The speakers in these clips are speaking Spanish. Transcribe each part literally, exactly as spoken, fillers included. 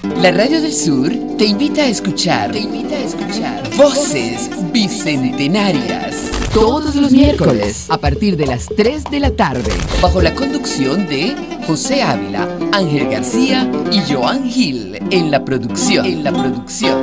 La Radio del Sur te invita a escuchar, te invita a escuchar Voces Bicentenarias. Todos los miércoles a partir de las tres de la tarde, bajo la conducción de José Ávila, Ángel García y Joan Gil en la producción. En la producción.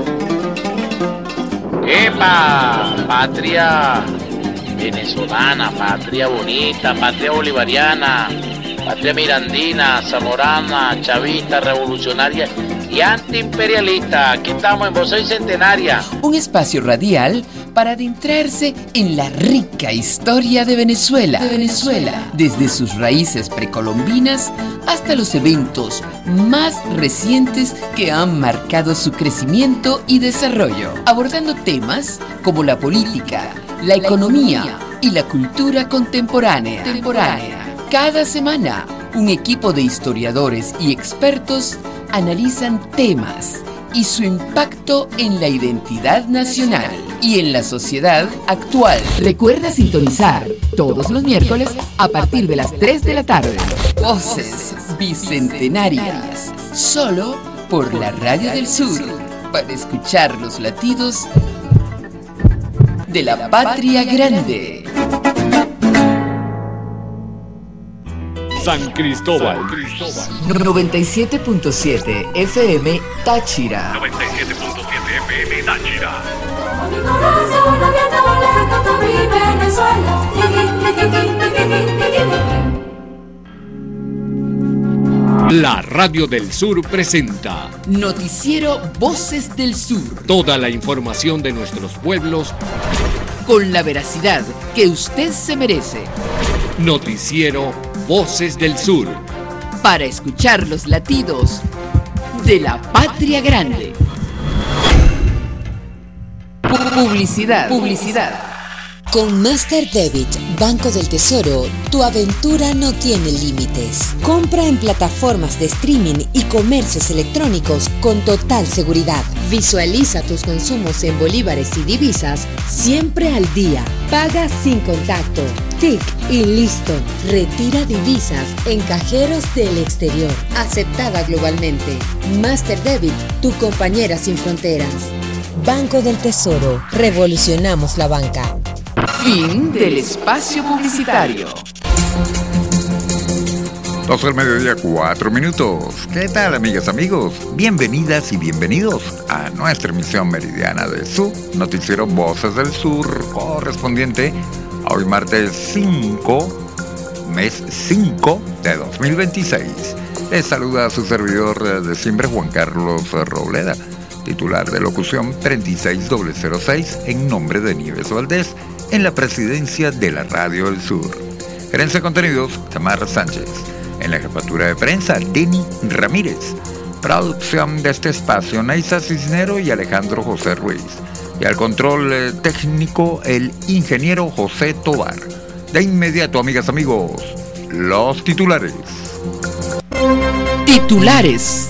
¡Epa! Patria venezolana, patria bonita, patria bolivariana, patria mirandina, zamorana, chavista, revolucionaria y antiimperialista. Aquí estamos en Voces Bicentenarias. Un espacio radial para adentrarse en la rica historia de Venezuela. De Venezuela, desde sus raíces precolombinas hasta los eventos más recientes que han marcado su crecimiento y desarrollo, abordando temas como la política, la economía y la cultura contemporánea. Contemporánea. Cada semana, un equipo de historiadores y expertos analizan temas y su impacto en la identidad nacional y en la sociedad actual. Recuerda sintonizar todos los miércoles a partir de las tres de la tarde. Voces Bicentenarias, solo por la Radio del Sur, para escuchar los latidos de la patria grande. San Cristóbal. noventa y siete punto siete F M Táchira. noventa y siete punto siete F M Táchira. Mi corazón abriéndole todo mi Venezuela. La Radio del Sur presenta Noticiero Voces del Sur. toda la información de nuestros pueblos Con la veracidad que usted se merece. Noticiero Voces del Sur. Para escuchar los latidos de la patria grande. Publicidad. Publicidad. Con Master Debit, Banco del Tesoro, tu aventura no tiene límites. Compra en plataformas de streaming y comercios electrónicos con total seguridad. Visualiza tus consumos en bolívares y divisas siempre al día. Paga sin contacto. Tic y listo. Retira divisas en cajeros del exterior. Aceptada globalmente. Master Debit, tu compañera sin fronteras. Banco del Tesoro. Revolucionamos la banca. Fin del espacio publicitario. doce del mediodía, cuatro minutos. ¿Qué tal, amigas, amigos? Bienvenidas y bienvenidos a nuestra emisión meridiana de su noticiero Voces del Sur, correspondiente a hoy martes cinco, mes cinco de dos mil veintiséis. Les saluda a su servidor de siempre, Juan Carlos Robleda, titular de locución treinta y seis mil seis, en nombre de Nieves Valdés, en la presidencia de la Radio del Sur. Gerencia de contenidos, Tamara Sánchez. En la jefatura de prensa, Denny Ramírez. Producción de este espacio, Neisa Cisnero y Alejandro José Ruiz. Y al control eh, técnico, el ingeniero José Tobar. De inmediato, amigas, amigos, los titulares. Titulares.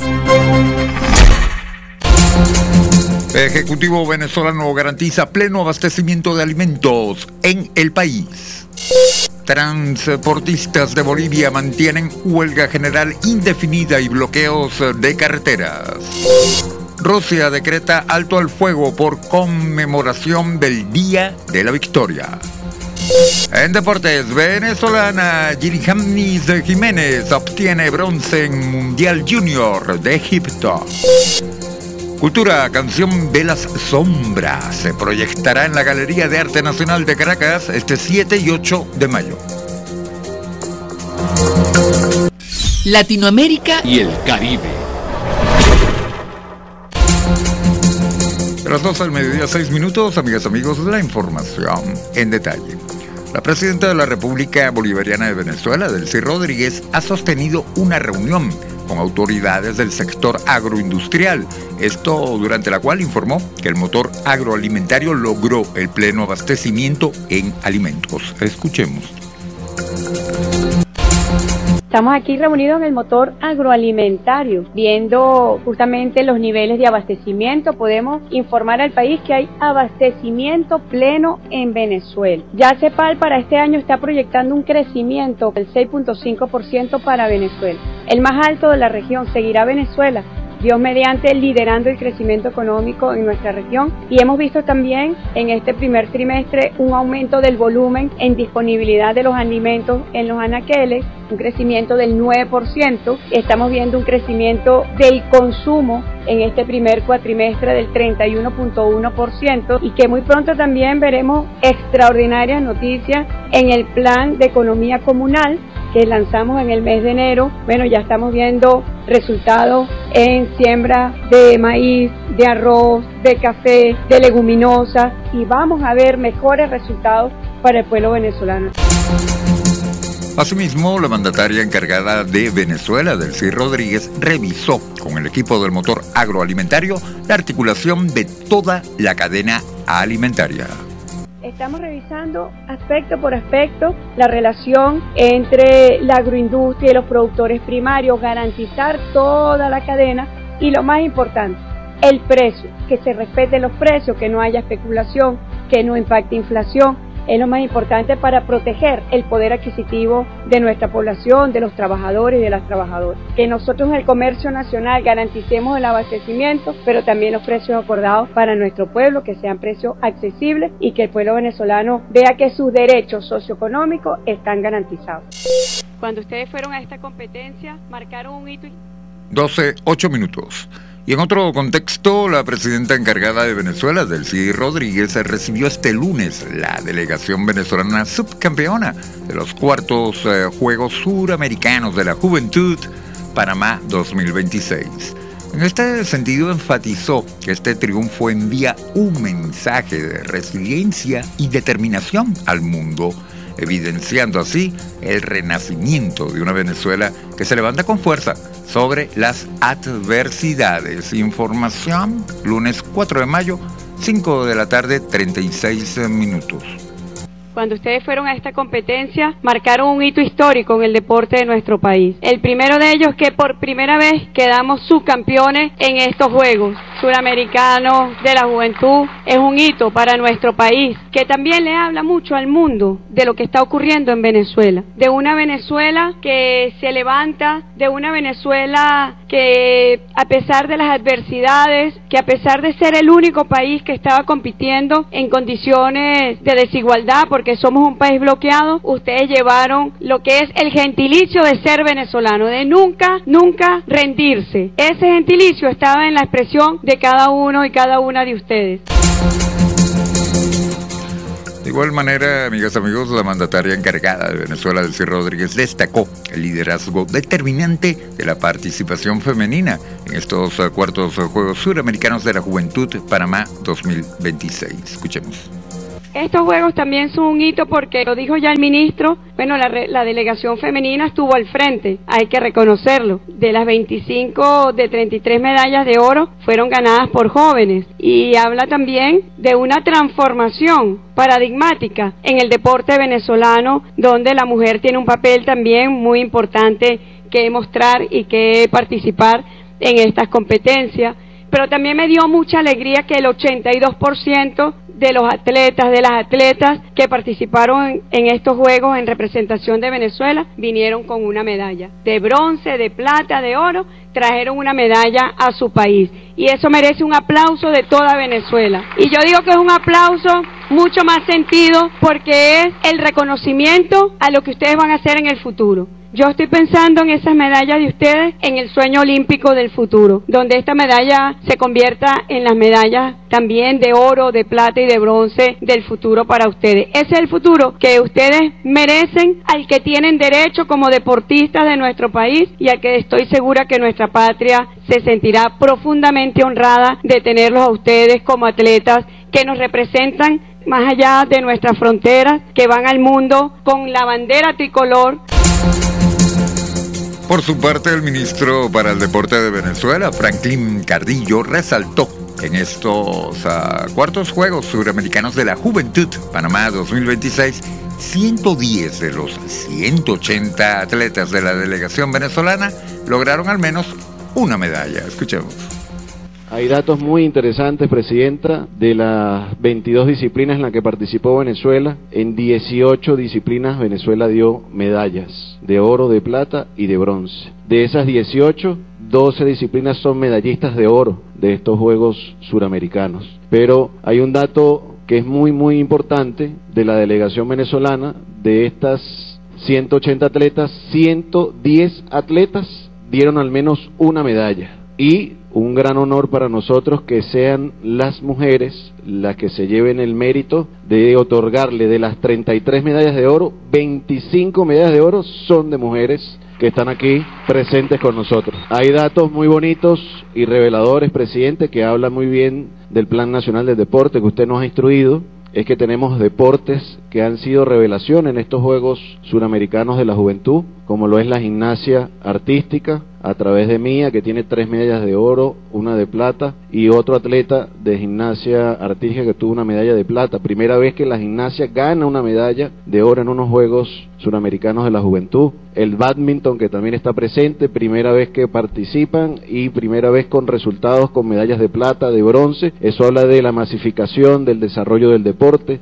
Ejecutivo venezolano garantiza pleno abastecimiento de alimentos en el país. Transportistas de Bolivia mantienen huelga general indefinida y bloqueos de carreteras. Rusia decreta alto al fuego por conmemoración del Día de la Victoria. En deportes, venezolana Yirijanis Jiménez obtiene bronce en Mundial Junior de Egipto. Cultura, canción de las sombras, se proyectará en la Galería de Arte Nacional de Caracas este siete y ocho de mayo. Latinoamérica y el Caribe. A las doce del mediodía, seis minutos, amigas, amigos, la información en detalle. La presidenta de la República Bolivariana de Venezuela, Delcy Rodríguez, ha sostenido una reunión con autoridades del sector agroindustrial. Esto durante la cual informó que el motor agroalimentario logró el pleno abastecimiento en alimentos. Escuchemos. Estamos aquí reunidos en el motor agroalimentario, viendo justamente los niveles de abastecimiento. Podemos informar al país que hay abastecimiento pleno en Venezuela. Ya CEPAL para este año está proyectando un crecimiento del seis punto cinco por ciento para Venezuela, el más alto de la región. Seguirá Venezuela Dios mediante, liderando el crecimiento económico en nuestra región, y hemos visto también en este primer trimestre un aumento del volumen en disponibilidad de los alimentos en los anaqueles, un crecimiento del nueve por ciento. Estamos viendo un crecimiento del consumo en este primer cuatrimestre del treinta y uno punto uno por ciento, y que muy pronto también veremos extraordinarias noticias en el plan de economía comunal que lanzamos en el mes de enero. Bueno, ya estamos viendo resultados en siembra de maíz, de arroz, de café, de leguminosas, y vamos a ver mejores resultados para el pueblo venezolano. Asimismo, la mandataria encargada de Venezuela, Delcy Rodríguez, revisó con el equipo del motor agroalimentario la articulación de toda la cadena alimentaria. Estamos revisando aspecto por aspecto la relación entre la agroindustria y los productores primarios, garantizar toda la cadena y, lo más importante, el precio, que se respeten los precios, que no haya especulación, que no impacte inflación. Es lo más importante para proteger el poder adquisitivo de nuestra población, de los trabajadores y de las trabajadoras. Que nosotros en el comercio nacional garanticemos el abastecimiento, pero también los precios acordados para nuestro pueblo, que sean precios accesibles y que el pueblo venezolano vea que sus derechos socioeconómicos están garantizados. Cuando ustedes fueron a esta competencia, marcaron un hito. doce, ocho minutos. Y en otro contexto, la presidenta encargada de Venezuela, Delcy Rodríguez, recibió este lunes la delegación venezolana subcampeona de los cuartos eh, Juegos Suramericanos de la Juventud, Panamá dos mil veintiséis. En este sentido, enfatizó que este triunfo envía un mensaje de resiliencia y determinación al mundo, evidenciando así el renacimiento de una Venezuela que se levanta con fuerza sobre las adversidades. Información, lunes cuatro de mayo, cinco de la tarde, treinta y seis minutos. Cuando ustedes fueron a esta competencia, marcaron un hito histórico en el deporte de nuestro país. El primero de ellos, que por primera vez quedamos subcampeones en estos Juegos Suramericanos de la Juventud. Es un hito para nuestro país, que también le habla mucho al mundo de lo que está ocurriendo en Venezuela. De una Venezuela que se levanta, de una Venezuela que, a pesar de las adversidades, que a pesar de ser el único país que estaba compitiendo en condiciones de desigualdad, porque que somos un país bloqueado, ustedes llevaron lo que es el gentilicio de ser venezolano, de nunca, nunca rendirse. Ese gentilicio estaba en la expresión de cada uno y cada una de ustedes. De igual manera, amigas y amigos, la mandataria encargada de Venezuela, Delcy Rodríguez, destacó el liderazgo determinante de la participación femenina en estos cuartos Juegos Suramericanos de la Juventud, Panamá dos mil veintiséis. Escuchemos. Estos juegos también son un hito porque, lo dijo ya el ministro, bueno, la, la delegación femenina estuvo al frente, hay que reconocerlo. De las veinticinco, de treinta y tres medallas de oro fueron ganadas por jóvenes, y habla también de una transformación paradigmática en el deporte venezolano, donde la mujer tiene un papel también muy importante que mostrar y que participar en estas competencias. Pero también me dio mucha alegría que el ochenta y dos por ciento de los atletas, de las atletas que participaron en, en estos Juegos en representación de Venezuela, vinieron con una medalla de bronce, de plata, de oro, trajeron una medalla a su país, y eso merece un aplauso de toda Venezuela. Y yo digo que es un aplauso mucho más sentido porque es el reconocimiento a lo que ustedes van a hacer en el futuro. Yo estoy pensando en esas medallas de ustedes, en el sueño olímpico del futuro, donde esta medalla se convierta en las medallas también de oro, de plata y de bronce del futuro para ustedes. Ese es el futuro que ustedes merecen, al que tienen derecho como deportistas de nuestro país, y al que estoy segura que nuestra patria se sentirá profundamente honrada de tenerlos a ustedes como atletas que nos representan más allá de nuestras fronteras, que van al mundo con la bandera tricolor. Por su parte, el ministro para el Deporte de Venezuela, Franklin Cardillo, resaltó en estos uh, cuartos Juegos Suramericanos de la Juventud, Panamá dos mil veintiséis, ciento diez de los ciento ochenta atletas de la delegación venezolana lograron al menos una medalla. Escuchemos. Hay datos muy interesantes, Presidenta, de las veintidós disciplinas en las que participó Venezuela. En dieciocho disciplinas Venezuela dio medallas de oro, de plata y de bronce. De esas dieciocho, doce disciplinas son medallistas de oro de estos Juegos Suramericanos. Pero hay un dato que es muy muy importante de la delegación venezolana. De estas ciento ochenta atletas, ciento diez atletas dieron al menos una medalla. Y un gran honor para nosotros que sean las mujeres las que se lleven el mérito de otorgarle de las treinta y tres medallas de oro, veinticinco medallas de oro son de mujeres que están aquí presentes con nosotros. Hay datos muy bonitos y reveladores, presidente, que hablan muy bien del Plan Nacional del Deporte que usted nos ha instruido. Es que tenemos deportes que han sido revelación en estos Juegos Suramericanos de la Juventud, como lo es la gimnasia artística, a través de Mía, que tiene tres medallas de oro, una de plata, y otro atleta de gimnasia artística que tuvo una medalla de plata. Primera vez que la gimnasia gana una medalla de oro en unos Juegos Suramericanos de la Juventud. El bádminton, que también está presente, primera vez que participan y primera vez con resultados con medallas de plata, de bronce. Eso habla de la masificación, del desarrollo del deporte.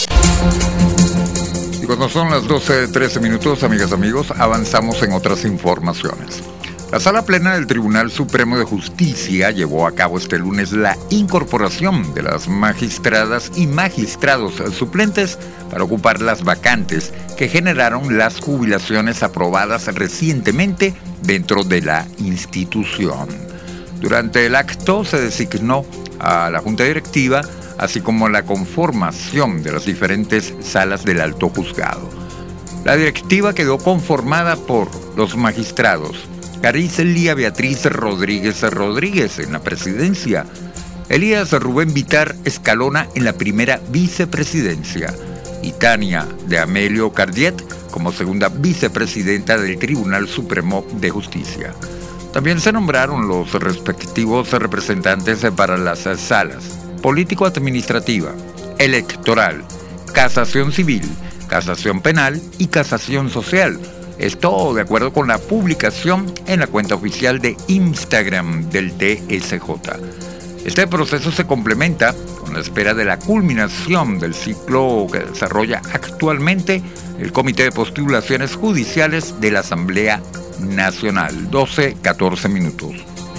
Y cuando son las doce trece minutos, amigas y amigos, avanzamos en otras informaciones. La Sala Plena del Tribunal Supremo de Justicia llevó a cabo este lunes la incorporación de las magistradas y magistrados suplentes para ocupar las vacantes que generaron las jubilaciones aprobadas recientemente dentro de la institución. Durante el acto se designó a la Junta Directiva, así como la conformación de las diferentes salas del Alto Juzgado. La directiva quedó conformada por los magistrados Caricelia Beatriz Rodríguez Rodríguez en la presidencia, Elías Rubén Vitar Escalona en la primera vicepresidencia y Tania de Amelio Cardiet como segunda vicepresidenta del Tribunal Supremo de Justicia. También se nombraron los respectivos representantes para las salas político-administrativa, electoral, casación civil, casación penal y casación social. Esto de acuerdo con la publicación en la cuenta oficial de Instagram del T S J. Este proceso se complementa con la espera de la culminación del ciclo que desarrolla actualmente el Comité de Postulaciones Judiciales de la Asamblea Nacional. doce catorce minutos.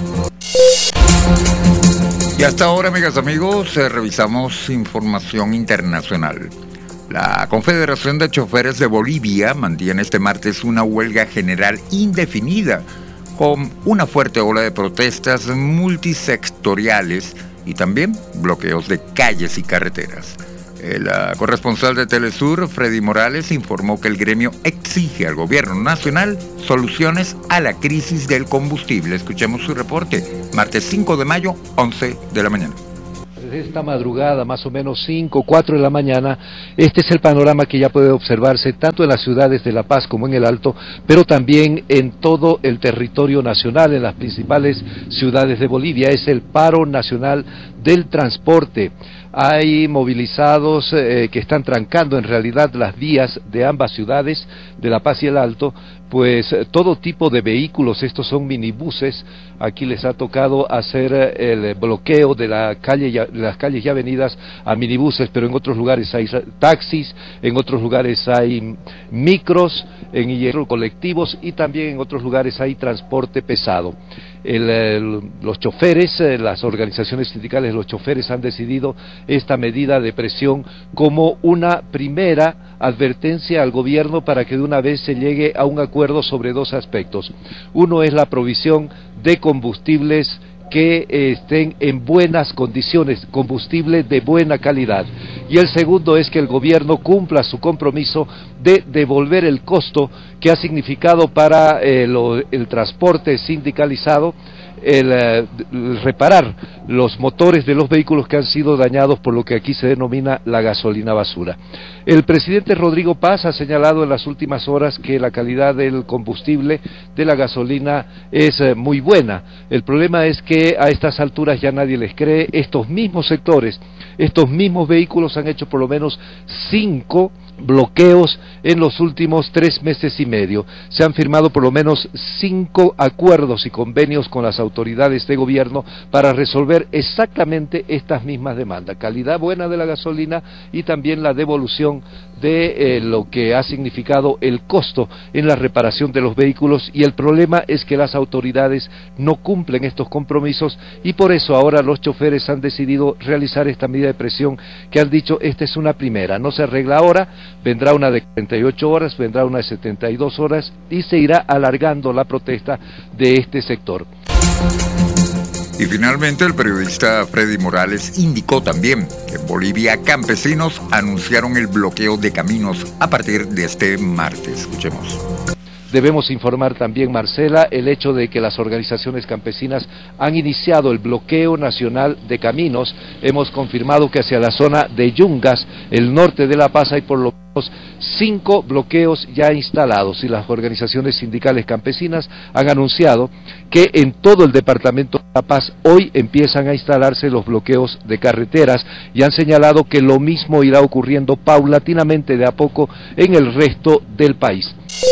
Y hasta ahora, amigas y amigos, eh, revisamos información internacional. La Confederación de Choferes de Bolivia mantiene este martes una huelga general indefinida con una fuerte ola de protestas multisectoriales y también bloqueos de calles y carreteras. El uh, corresponsal de Telesur, Freddy Morales, informó que el gremio exige al gobierno nacional soluciones a la crisis del combustible. Escuchemos su reporte, martes cinco de mayo, once de la mañana. Desde esta madrugada, más o menos cinco, cuatro de la mañana, este es el panorama que ya puede observarse tanto en las ciudades de La Paz como en el Alto, pero también en todo el territorio nacional, en las principales ciudades de Bolivia. Es el paro nacional del transporte. Hay movilizados eh, que están trancando en realidad las vías de ambas ciudades, de La Paz y el Alto, pues todo tipo de vehículos, estos son minibuses. Aquí les ha tocado hacer el bloqueo de la calle, de las calles y avenidas a minibuses, pero en otros lugares hay taxis, en otros lugares hay micros, en colectivos y también en otros lugares hay transporte pesado. El, el, los choferes, las organizaciones sindicales de los choferes han decidido esta medida de presión como una primera advertencia al gobierno para que de una vez se llegue a un acuerdo sobre dos aspectos. Uno es la provisión de combustibles que eh, estén en buenas condiciones, combustible de buena calidad. Y el segundo es que el gobierno cumpla su compromiso de devolver el costo que ha significado para eh, lo, el transporte sindicalizado, el, el reparar los motores de los vehículos que han sido dañados por lo que aquí se denomina la gasolina basura. El presidente Rodrigo Paz ha señalado en las últimas horas que la calidad del combustible, de la gasolina, es eh, muy buena. El problema es que a estas alturas ya nadie les cree. Estos mismos sectores, estos mismos vehículos han hecho por lo menos cinco bloqueos en los últimos tres meses y medio. Se han firmado por lo menos cinco acuerdos y convenios con las autoridades de gobierno para resolver exactamente estas mismas demandas, calidad buena de la gasolina y también la devolución de eh, lo que ha significado el costo en la reparación de los vehículos, y el problema es que las autoridades no cumplen estos compromisos y por eso ahora los choferes han decidido realizar esta medida de presión que han dicho esta es una primera, no se arregla ahora, vendrá una de cuarenta y ocho horas, vendrá una de setenta y dos horas y se irá alargando la protesta de este sector. Y finalmente el periodista Freddy Morales indicó también que en Bolivia campesinos anunciaron el bloqueo de caminos a partir de este martes. Escuchemos. Debemos informar también, Marcela, el hecho de que las organizaciones campesinas han iniciado el bloqueo nacional de caminos. Hemos confirmado que hacia la zona de Yungas, el norte de La Paz, hay por lo menos cinco bloqueos ya instalados y las organizaciones sindicales campesinas han anunciado que en todo el departamento de La Paz hoy empiezan a instalarse los bloqueos de carreteras y han señalado que lo mismo irá ocurriendo paulatinamente de a poco en el resto del país.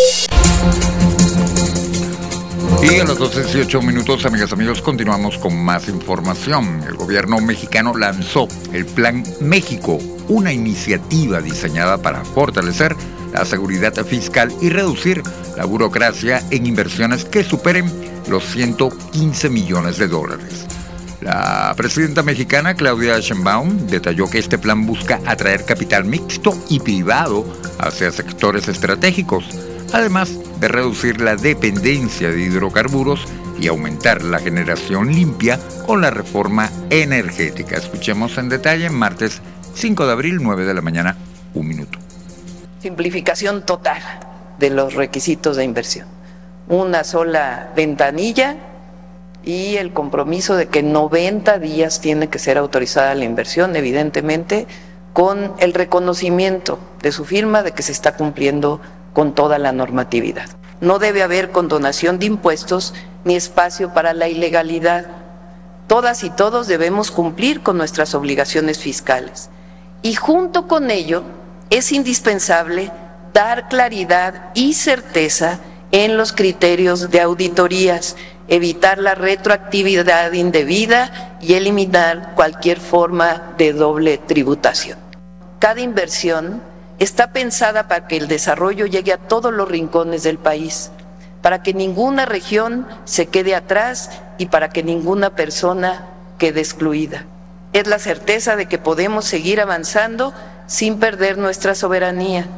Y a las doce dieciocho minutos, amigas y amigos, continuamos con más información. El gobierno mexicano lanzó el Plan México, una iniciativa diseñada para fortalecer la seguridad fiscal y reducir la burocracia en inversiones que superen los ciento quince millones de dólares. La presidenta mexicana Claudia Sheinbaum detalló que este plan busca atraer capital mixto y privado hacia sectores estratégicos, además de reducir la dependencia de hidrocarburos y aumentar la generación limpia con la reforma energética. Escuchemos en detalle, martes cinco de abril, nueve de la mañana, un minuto. Simplificación total de los requisitos de inversión. Una sola ventanilla y el compromiso de que noventa días tiene que ser autorizada la inversión, evidentemente con el reconocimiento de su firma de que se está cumpliendo con toda la normatividad. No debe haber condonación de impuestos ni espacio para la ilegalidad. Todas y todos debemos cumplir con nuestras obligaciones fiscales. Y junto con ello es indispensable dar claridad y certeza en los criterios de auditorías, evitar la retroactividad indebida y eliminar cualquier forma de doble tributación. Cada inversión está pensada para que el desarrollo llegue a todos los rincones del país, para que ninguna región se quede atrás y para que ninguna persona quede excluida. Es la certeza de que podemos seguir avanzando sin perder nuestra soberanía.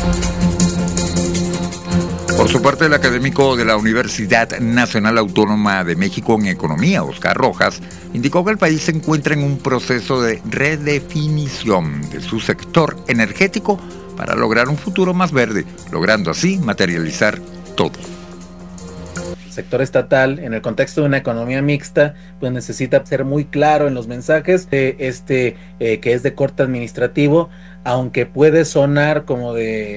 Por su parte, el académico de la Universidad Nacional Autónoma de México en Economía, Oscar Rojas, indicó que el país se encuentra en un proceso de redefinición de su sector energético para lograr un futuro más verde, logrando así materializar todo. El sector estatal, en el contexto de una economía mixta, pues necesita ser muy claro en los mensajes de este eh, que es de corte administrativo, aunque puede sonar como de